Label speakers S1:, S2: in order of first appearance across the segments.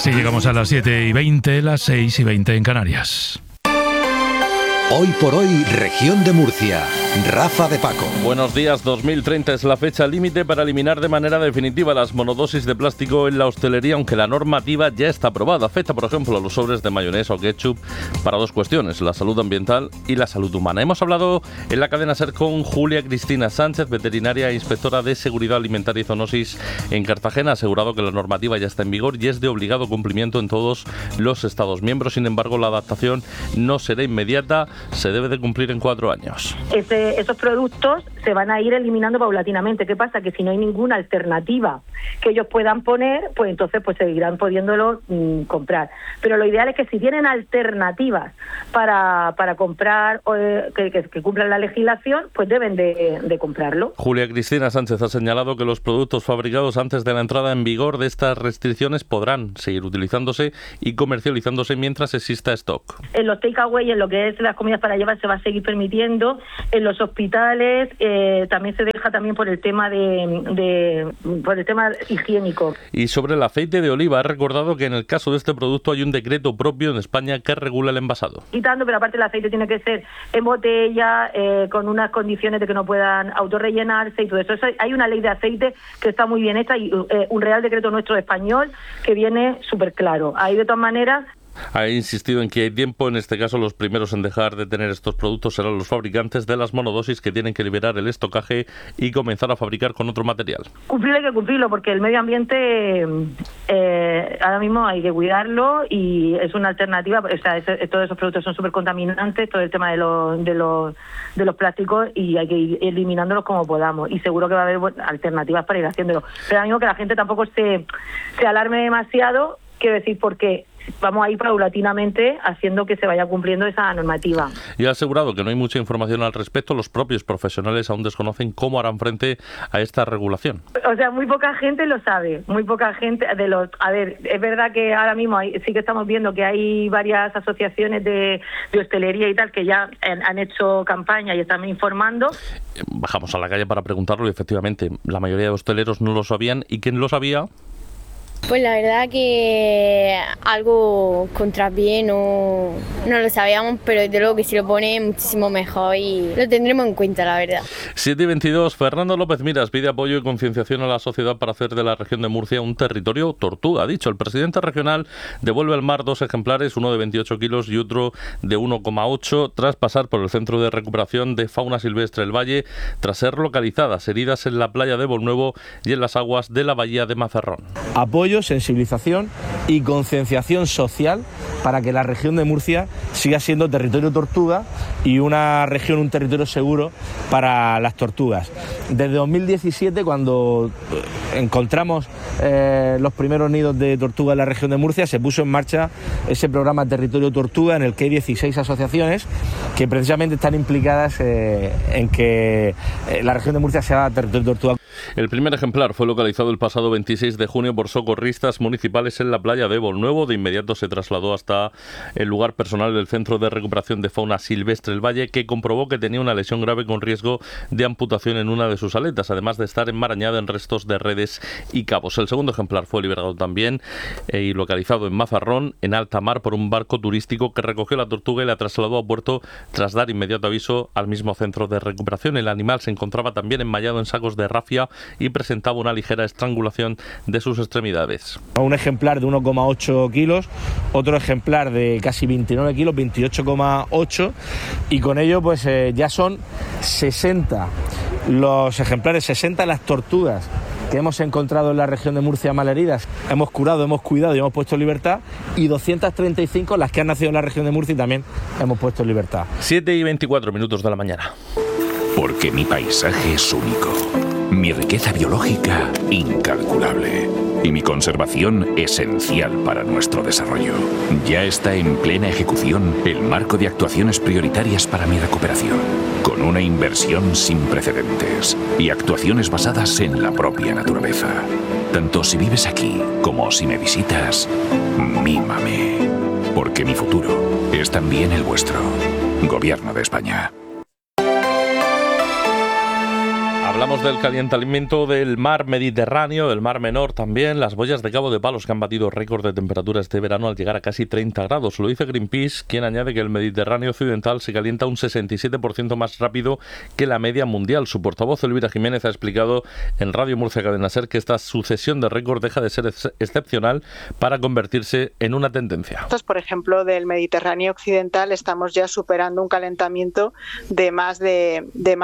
S1: Así llegamos a las 7:20, las 6:20 en Canarias.
S2: Hoy por hoy, Región de Murcia. Rafa de Paco.
S3: Buenos días, 2030 es la fecha límite para eliminar de manera definitiva las monodosis de plástico en la hostelería, aunque la normativa ya está aprobada. Afecta, por ejemplo, a los sobres de mayonesa o ketchup para dos cuestiones, la salud ambiental y la salud humana. Hemos hablado en la cadena SER con Julia Cristina Sánchez, veterinaria e inspectora de Seguridad Alimentaria y Zoonosis en Cartagena. Ha asegurado que la normativa ya está en vigor y es de obligado cumplimiento en todos los Estados miembros. Sin embargo, la adaptación no será inmediata, se debe de cumplir en 4 años.
S4: Esos productos se van a ir eliminando paulatinamente. ¿Qué pasa? Que si no hay ninguna alternativa que ellos puedan poner, pues entonces pues seguirán pudiéndolo comprar. Pero lo ideal es que si tienen alternativas para comprar que cumplan la legislación, pues deben de comprarlo.
S3: Julia Cristina Sánchez ha señalado que los productos fabricados antes de la entrada en vigor de estas restricciones podrán seguir utilizándose y comercializándose mientras exista stock.
S4: En los takeaway, en lo que es las comidas para llevar, se va a seguir permitiendo. En los hospitales también se deja también por el tema por el tema higiénico.
S3: Y sobre el aceite de oliva, ha recordado que en el caso de este producto hay un decreto propio en España que regula el envasado.
S4: Quitando, pero aparte el aceite tiene que ser en botella, con unas condiciones de que no puedan autorrellenarse y todo eso. Hay una ley de aceite que está muy bien hecha y un real decreto nuestro español que viene súper claro. Ahí de todas maneras...
S3: Ha insistido en que hay tiempo. En este caso, los primeros en dejar de tener estos productos serán los fabricantes de las monodosis, que tienen que liberar el estocaje y comenzar a fabricar con otro material.
S4: Hay que cumplirlo porque el medio ambiente ahora mismo hay que cuidarlo y es una alternativa. O sea, todos esos productos son súper contaminantes, todo el tema de los plásticos, y hay que ir eliminándolos como podamos. Y seguro que va a haber alternativas para ir haciéndolo. Pero ahora mismo que la gente tampoco se alarme demasiado, quiero decir, porque vamos a ir paulatinamente haciendo que se vaya cumpliendo esa normativa.
S3: Y ha asegurado que no hay mucha información al respecto. Los propios profesionales aún desconocen cómo harán frente a esta regulación.
S4: O sea, muy poca gente lo sabe, muy poca gente. A ver, es verdad que ahora mismo sí que estamos viendo que hay varias asociaciones de hostelería y tal que ya han hecho campaña y están informando.
S3: Bajamos a la calle para preguntarlo y efectivamente la mayoría de hosteleros no lo sabían. ¿Y quién lo sabía?
S5: Pues la verdad que algo contra pie no lo sabíamos, pero desde luego que si lo pone muchísimo mejor y lo tendremos en cuenta, la verdad.
S3: 7:22, Fernando López Miras pide apoyo y concienciación a la sociedad para hacer de la región de Murcia un territorio tortuga. Ha dicho, el presidente regional devuelve al mar 2 ejemplares, uno de 28 kilos y otro de 1,8, tras pasar por el Centro de Recuperación de Fauna Silvestre El Valle, tras ser localizadas heridas en la playa de Bolnuevo y en las aguas de la bahía de Mazarrón.
S6: Apoyo, sensibilización y concienciación social para que la región de Murcia siga siendo territorio tortuga y una región, un territorio seguro para las tortugas. Desde 2017, cuando encontramos los primeros nidos de tortuga en la región de Murcia, se puso en marcha ese programa Territorio Tortuga, en el que hay 16 asociaciones que precisamente están implicadas en que la región de Murcia sea territorio tortuga.
S3: El primer ejemplar fue localizado el pasado 26 de junio por socorristas municipales en la playa de Bolnuevo. De inmediato se trasladó hasta el lugar personal del Centro de Recuperación de Fauna Silvestre El Valle, que comprobó que tenía una lesión grave con riesgo de amputación en una de sus aletas, además de estar enmarañada en restos de redes y cabos. El segundo ejemplar fue liberado también y localizado en Mazarrón, en alta mar, por un barco turístico que recogió la tortuga y la trasladó a puerto tras dar inmediato aviso al mismo centro de recuperación. El animal se encontraba también enmallado en sacos de rafia y presentaba una ligera estrangulación de sus extremidades.
S6: Un ejemplar de 1,8 kilos, otro ejemplar de casi 29 kilos, 28,8, y con ello pues ya son 60 los ejemplares, 60 las tortugas que hemos encontrado en la región de Murcia malheridas. Hemos curado, hemos cuidado y hemos puesto en libertad, y 235 las que han nacido en la región de Murcia y también hemos puesto en libertad.
S3: 7:24 de la mañana.
S7: Porque mi paisaje es único, mi riqueza biológica incalculable y mi conservación esencial para nuestro desarrollo. Ya está en plena ejecución el marco de actuaciones prioritarias para mi recuperación, con una inversión sin precedentes y actuaciones basadas en la propia naturaleza. Tanto si vives aquí como si me visitas, mímame, porque mi futuro es también el vuestro. Gobierno de España.
S3: Hablamos del calentamiento del mar Mediterráneo, del mar Menor también, las boyas de Cabo de Palos que han batido récord de temperatura este verano al llegar a casi 30 grados. Lo dice Greenpeace, quien añade que el Mediterráneo occidental se calienta un 67% más rápido que la media mundial. Su portavoz, Elvira Jiménez, ha explicado en Radio Murcia Cadena Ser que esta sucesión de récord deja de ser excepcional para convertirse en una tendencia.
S8: Por ejemplo, del Mediterráneo occidental estamos ya superando un calentamiento de más de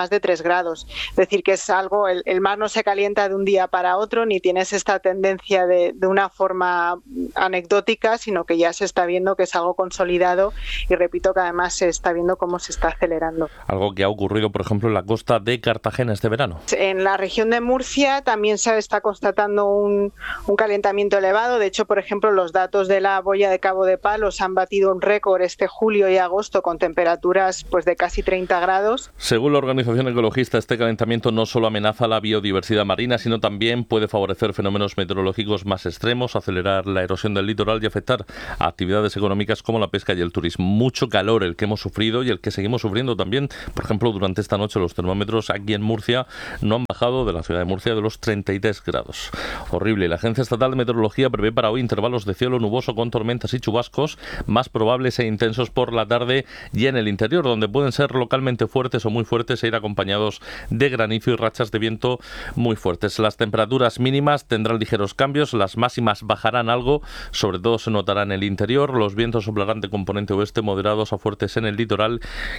S8: 3 grados. Es decir, que es algo, el mar no se calienta de un día para otro, ni tienes esta tendencia de una forma anecdótica, sino que ya se está viendo que es algo consolidado y repito que además se está viendo cómo se está acelerando.
S3: Algo que ha ocurrido, por ejemplo, en la costa de Cartagena este verano.
S8: En la región de Murcia también se está constatando un calentamiento elevado. De hecho, por ejemplo, los datos de la boya de Cabo de Palos han batido un récord este julio y agosto con temperaturas pues de casi 30 grados.
S3: Según la organización ecologista, este calentamiento no solo amenaza la biodiversidad marina, sino también puede favorecer fenómenos meteorológicos más extremos, acelerar la erosión del litoral y afectar a actividades económicas como la pesca y el turismo. Mucho calor el que hemos sufrido y el que seguimos sufriendo también. Por ejemplo, durante esta noche los termómetros aquí en Murcia no han bajado de la ciudad de Murcia de los 33 grados. Horrible. La Agencia Estatal de Meteorología prevé para hoy intervalos de cielo nuboso con tormentas y chubascos más probables e intensos por la tarde y en el interior, donde pueden ser localmente fuertes o muy fuertes e ir acompañados de granizo y rachas de viento muy fuertes. Las temperaturas mínimas tendrán ligeros cambios, las máximas bajarán algo, sobre todo se notará en el interior, los vientos soplarán de componente oeste moderados a fuertes en el litoral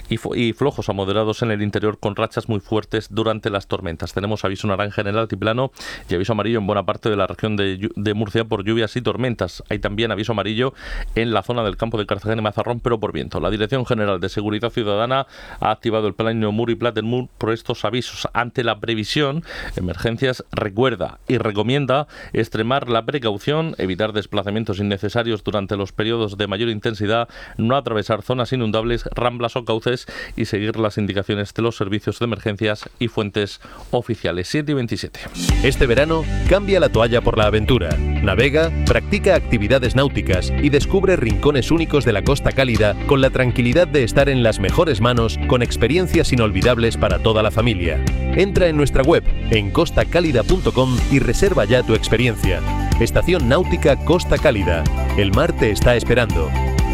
S3: y flojos a moderados en el interior con rachas muy fuertes durante las tormentas. Tenemos aviso naranja en el altiplano y aviso amarillo en buena parte de la región de Murcia por lluvias y tormentas. Hay también aviso amarillo en la zona del campo de Cartagena y Mazarrón, pero por viento. La Dirección General de Seguridad Ciudadana ha activado el plan Neomur y Platenmur por estos avisos. Ante la previsión, Emergencias recuerda y recomienda extremar la precaución, evitar desplazamientos innecesarios durante los periodos de mayor intensidad, no atravesar zonas inundables, ramblas o cauces y seguir las indicaciones de los servicios de emergencias y fuentes oficiales. 7:27.
S9: Este verano, cambia la toalla por la aventura. Navega, practica actividades náuticas y descubre rincones únicos de la Costa Cálida con la tranquilidad de estar en las mejores manos con experiencias inolvidables para toda la familia. Entra en nuestra web en costacálida.com y reserva ya tu experiencia. Estación Náutica Costa Cálida. El mar te está esperando.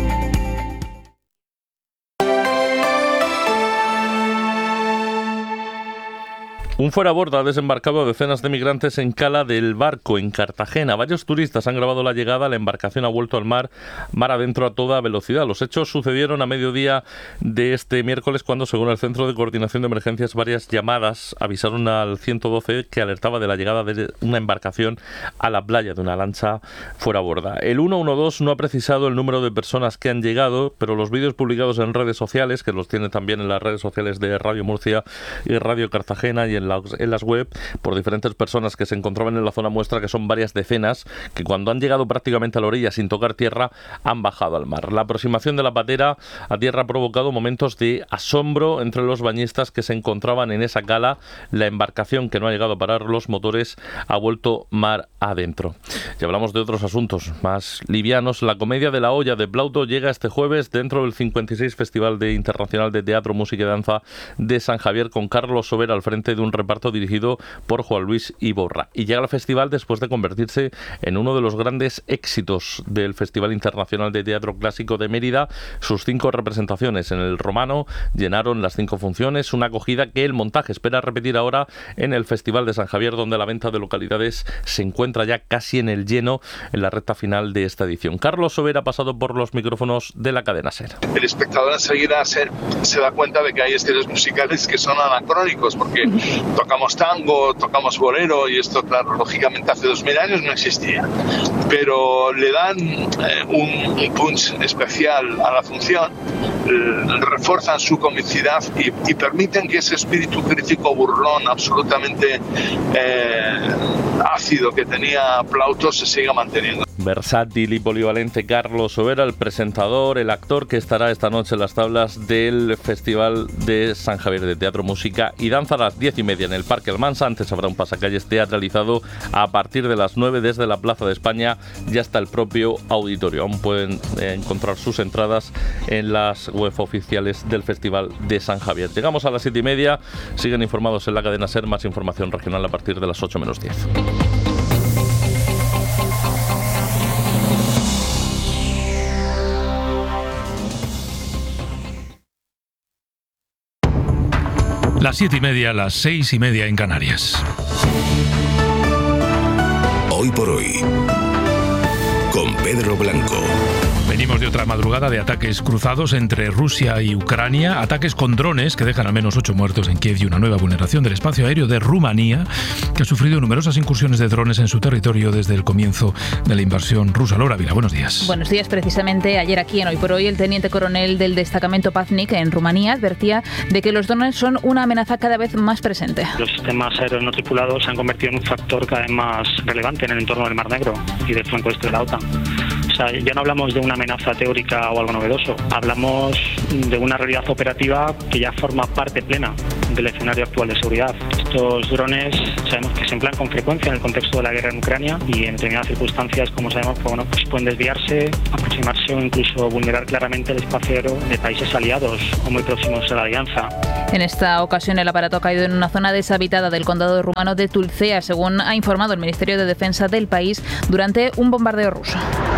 S3: Un fueraborda ha desembarcado a decenas de migrantes en Cala del Barco, en Cartagena. Varios turistas han grabado la llegada. La embarcación ha vuelto al mar adentro a toda velocidad. Los hechos sucedieron a mediodía de este miércoles cuando, según el Centro de Coordinación de Emergencias, varias llamadas avisaron al 112 que alertaba de la llegada de una embarcación a la playa de una lancha fueraborda. El 112 no ha precisado el número de personas que han llegado, pero los vídeos publicados en redes sociales, que los tiene también en las redes sociales de Radio Murcia y Radio Cartagena y en las web por diferentes personas que se encontraban en la zona, muestra que son varias decenas que cuando han llegado prácticamente a la orilla sin tocar tierra han bajado al mar. La aproximación de la patera a tierra ha provocado momentos de asombro entre los bañistas que se encontraban en esa cala. La embarcación, que no ha llegado a parar los motores, ha vuelto mar adentro. Y hablamos de otros asuntos más livianos. La Comedia de la Olla de Plauto llega este jueves dentro del 56 Festival Internacional de Teatro, Música y Danza de San Javier, con Carlos Sobera al frente de un reparto dirigido por Juan Luis Iborra. Y llega al festival después de convertirse en uno de los grandes éxitos del Festival Internacional de Teatro Clásico de Mérida. Sus 5 representaciones en el Romano llenaron las 5 funciones, una acogida que el montaje espera repetir ahora en el Festival de San Javier, donde la venta de localidades se encuentra ya casi en el lleno en la recta final de esta edición. Carlos Sobera ha pasado por los micrófonos de la cadena SER.
S10: El espectador enseguida se da cuenta de que hay estilos musicales que son anacrónicos, porque tocamos tango, tocamos bolero, y esto, claro, lógicamente hace 2000 años no existía, pero le dan un punch especial a la función, refuerzan su comicidad y permiten que ese espíritu crítico burlón absolutamente ácido que tenía Plauto se siga manteniendo.
S3: versátil y polivalente Carlos Sobera, el presentador, el actor que estará esta noche en las tablas del Festival de San Javier de Teatro, Música y Danza a las 10:30 en el Parque Almansa. Antes habrá un pasacalles teatralizado a partir de las 9 desde la Plaza de España y hasta el propio auditorio. Aún pueden encontrar sus entradas en las web oficiales del Festival de San Javier. Llegamos a las 7:30. Siguen informados en la cadena SER. Más información regional a partir de las 8 menos 10.
S1: Las 7:30, las 6:30 en Canarias.
S11: Hoy por hoy, con Pedro Blanco.
S1: Venimos de otra madrugada de ataques cruzados entre Rusia y Ucrania, ataques con drones que dejan al menos 8 muertos en Kiev y una nueva vulneración del espacio aéreo de Rumanía, que ha sufrido numerosas incursiones de drones en su territorio desde el comienzo de la invasión rusa. Laura Vila, buenos días.
S12: Buenos días. Precisamente ayer aquí en Hoy por Hoy, el teniente coronel del destacamento Paznik en Rumanía advertía de que los drones son una amenaza cada vez más presente.
S13: Los sistemas aéreos no tripulados se han convertido en un factor cada vez más relevante en el entorno del Mar Negro y del flanco este de la OTAN. O sea, ya no hablamos de una amenaza teórica o algo novedoso, hablamos de una realidad operativa que ya forma parte plena del escenario actual de seguridad. Estos drones sabemos que se emplean con frecuencia en el contexto de la guerra en Ucrania y en determinadas circunstancias, como sabemos, pues pueden desviarse, aproximarse o incluso vulnerar claramente el espacio aéreo de países aliados o muy próximos a la alianza.
S12: En esta ocasión el aparato ha caído en una zona deshabitada del condado rumano de Tulcea, según ha informado el Ministerio de Defensa del país, durante un bombardeo ruso.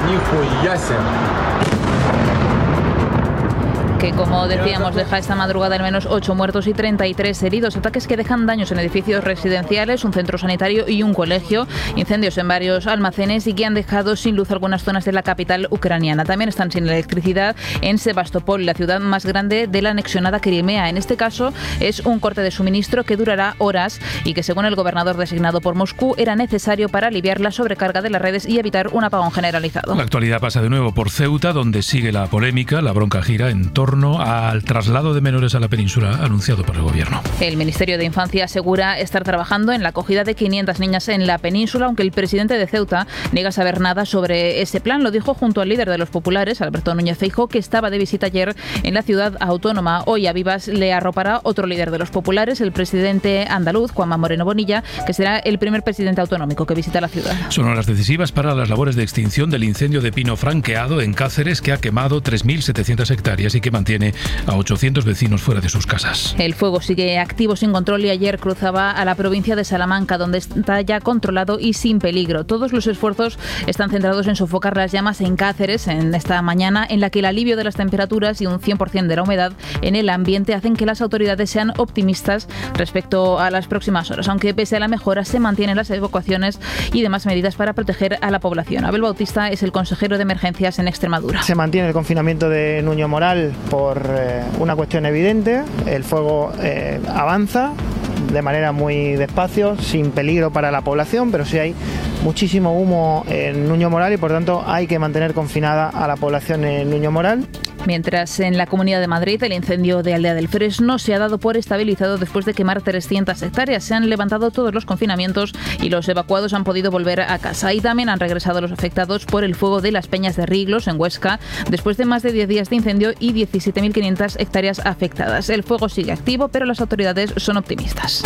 S12: Que, como decíamos, deja esta madrugada al menos 8 muertos y 33 heridos. Ataques que dejan daños en edificios residenciales, un centro sanitario y un colegio. Incendios en varios almacenes y que han dejado sin luz algunas zonas de la capital ucraniana. También están sin electricidad en Sebastopol, la ciudad más grande de la anexionada Crimea. En este caso es un corte de suministro que durará horas y que, según el gobernador designado por Moscú, era necesario para aliviar la sobrecarga de las redes y evitar un apagón generalizado.
S1: La actualidad pasa de nuevo por Ceuta, donde sigue la polémica. La bronca gira en torno al traslado de menores a la península anunciado por el gobierno.
S12: El Ministerio de Infancia asegura estar trabajando en la acogida de 500 niñas en la península, aunque el presidente de Ceuta niega saber nada sobre ese plan. Lo dijo junto al líder de los populares, Alberto Núñez Feijóo, que estaba de visita ayer en la ciudad autónoma. Hoy a Vivas le arropará otro líder de los populares, el presidente andaluz, Juanma Moreno Bonilla, que será el primer presidente autonómico que visita la ciudad.
S1: Son horas decisivas para las labores de extinción del incendio de pino franqueado en Cáceres, que ha quemado 3.700 hectáreas y que mantiene a 800 vecinos fuera de sus casas.
S12: El fuego sigue activo sin control y ayer cruzaba a la provincia de Salamanca, donde está ya controlado y sin peligro. Todos los esfuerzos están centrados en sofocar las llamas en Cáceres en esta mañana, en la que el alivio de las temperaturas y un 100% de la humedad en el ambiente hacen que las autoridades sean optimistas respecto a las próximas horas, aunque pese a la mejora se mantienen las evacuaciones y demás medidas para proteger a la población. Abel Bautista es el consejero de emergencias en Extremadura.
S14: Se mantiene el confinamiento de Nuño Moral por una cuestión evidente. El fuego avanza de manera muy despacio, sin peligro para la población, pero sí hay muchísimo humo en Nuño Moral y por tanto hay que mantener confinada a la población en Nuño Moral.
S12: Mientras en la Comunidad de Madrid el incendio de Aldea del Fresno se ha dado por estabilizado después de quemar 300 hectáreas. Se han levantado todos los confinamientos y los evacuados han podido volver a casa. Y también han regresado los afectados por el fuego de las Peñas de Riglos en Huesca, después de más de 10 días de incendio y 17.500 hectáreas afectadas. El fuego sigue activo, pero las autoridades son optimistas.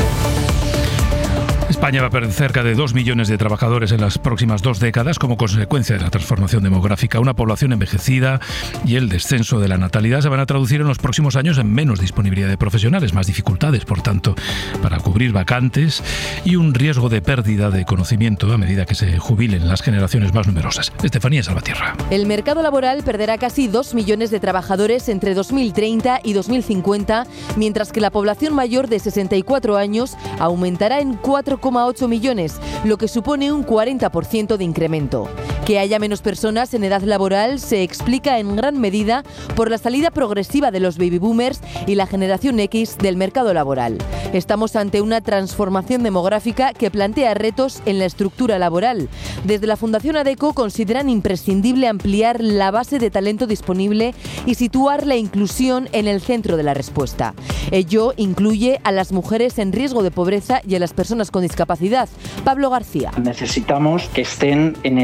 S1: España va a perder cerca de 2 millones de trabajadores en las próximas 2 décadas como consecuencia de la transformación demográfica. Una población envejecida y el descenso de la natalidad se van a traducir en los próximos años en menos disponibilidad de profesionales, más dificultades, por tanto, para cubrir vacantes y un riesgo de pérdida de conocimiento a medida que se jubilen las generaciones más numerosas. Estefanía Salvatierra.
S15: El mercado laboral perderá casi 2 millones de trabajadores entre 2030 y 2050, mientras que la población mayor de 64 años aumentará en 4,8 millones, lo que supone un 40% de incremento. Que haya menos personas en edad laboral se explica en gran medida por la salida progresiva de los baby boomers y la generación X del mercado laboral. Estamos ante una transformación demográfica que plantea retos en la estructura laboral. Desde la Fundación ADECO consideran imprescindible ampliar la base de talento disponible y situar la inclusión en el centro de la respuesta. Ello incluye a las mujeres en riesgo de pobreza y a las personas con discapacidad. Pablo García.
S16: Necesitamos que estén en el empleo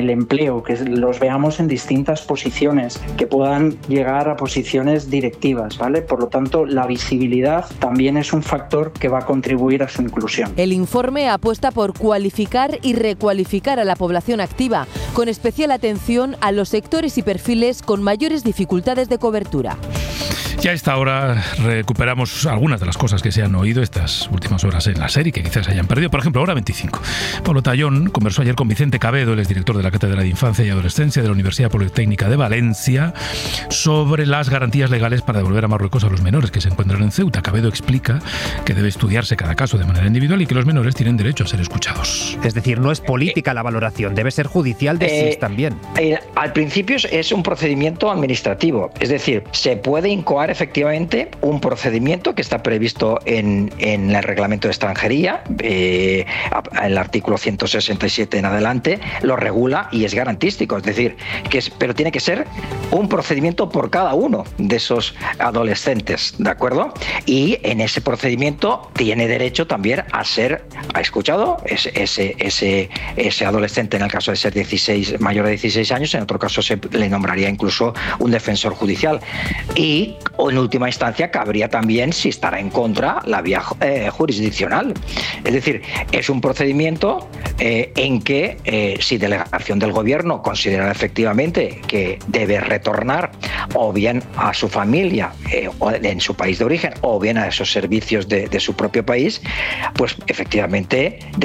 S16: o que los veamos en distintas posiciones, que puedan llegar a posiciones directivas, ¿vale? Por lo tanto, la visibilidad también es un factor que va a contribuir a su inclusión.
S15: El informe apuesta por cualificar y recualificar a la población activa, con especial atención a los sectores y perfiles con mayores dificultades de cobertura.
S1: Ya a esta hora recuperamos algunas de las cosas que se han oído estas últimas horas en la serie, que quizás se hayan perdido. Por ejemplo, hora 25. Pablo Tallón conversó ayer con Vicente Cabedo, él es director de la Cátedra de Infancia y Adolescencia de la Universidad Politécnica de Valencia, sobre las garantías legales para devolver a Marruecos a los menores que se encuentran en Ceuta. Cabedo explica que debe estudiarse cada caso de manera individual y que los menores tienen derecho a ser escuchados.
S17: Es decir, no es política la valoración, debe ser judicial de SIS también.
S18: Al principio es un procedimiento administrativo, es decir, se puede incoar efectivamente un procedimiento que está previsto en el reglamento de extranjería, el artículo 167 en adelante lo regula y es garantístico, es decir, pero tiene que ser un procedimiento por cada uno de esos adolescentes, ¿de acuerdo? Y en ese procedimiento tiene derecho también a ser escuchado ese adolescente, en el caso de ser mayor de 16 años, en otro caso se le nombraría incluso un defensor judicial. Y en última instancia cabría también si estará en contra la vía jurisdiccional. Es decir, es un procedimiento en que si delegación del gobierno considera efectivamente que debe retornar o bien a su familia en su país de origen o bien a esos servicios de su propio país, pues efectivamente